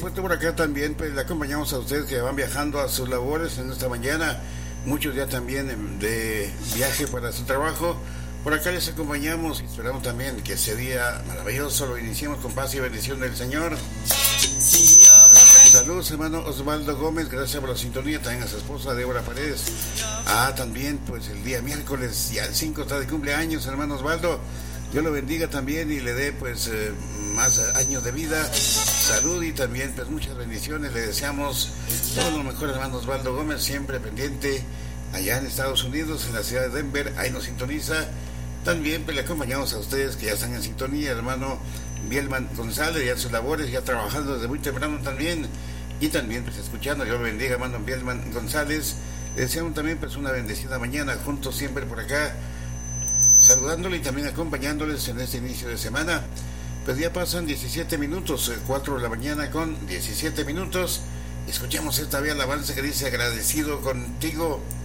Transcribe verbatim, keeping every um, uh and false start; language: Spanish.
pues por acá también, pues le acompañamos a ustedes que van viajando a sus labores en esta mañana, muchos ya también de viaje para su trabajo. Por acá les acompañamos y esperamos también que ese día maravilloso lo iniciemos con paz y bendición del Señor. Saludos, hermano Osvaldo Gómez, gracias por la sintonía, también a su esposa Débora Paredes. Ah, también pues el día miércoles, ya el cinco está de cumpleaños, hermano Osvaldo. Dios lo bendiga también y le dé pues eh, más años de vida, salud y también pues muchas bendiciones. Le deseamos todo lo mejor, hermano Osvaldo Gómez, siempre pendiente allá en Estados Unidos, en la ciudad de Denver, ahí nos sintoniza. También pues le acompañamos a ustedes que ya están en sintonía, hermano Bielman González, ya en sus labores, ya trabajando desde muy temprano también, y también pues escuchando. Dios lo bendiga, hermano Bielman González. Le deseamos también pues una bendecida mañana, juntos siempre por acá, saludándole y también acompañándoles en este inicio de semana. Pues ya pasan diecisiete minutos, cuatro de la mañana con diecisiete minutos. Escuchamos esta bella alabanza que dice: agradecido contigo,